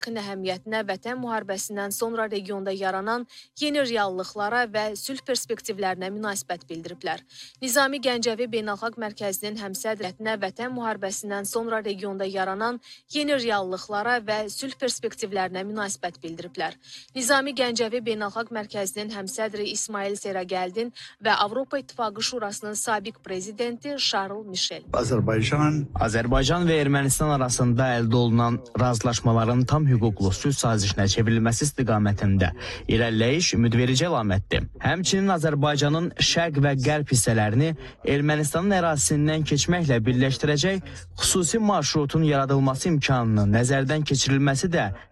əhəmiyyətinə, vətən müharibəsindən sonra regionda yaranan yeni reallıqlara və sülh perspektivlərinə münasibət bildiriblər. Nizami Gəncəvi Beynəlxalq Mərkəzinin həmsədriyyətinə vətən müharibəsindən sonra regionda yaranan yeni reallıqlara və sülh perspektivlərinə münasibət bildiriblər. Nizami Gəncəvi Beynəlxalq Mərkəzinin həmsədri İsmail Seragəldin və Avropa İttifaqı Şurasının sabiq prezidenti Charles Michel. Azərbaycan və Ermənistan arasında əldə olunan razılaşmaların tam hüquqlu sülh sazişinə çevrilməsi istiqamətində irəliləyiş ümidverici əlamətdir. Həmçinin Azərbaycanın şərq və qərb hissələrini Ermənistanın ərazisindən keçməklə birləşdirəcək xüsusi marşrutun yaradılması imkanının nəzərdən keçirilməsi də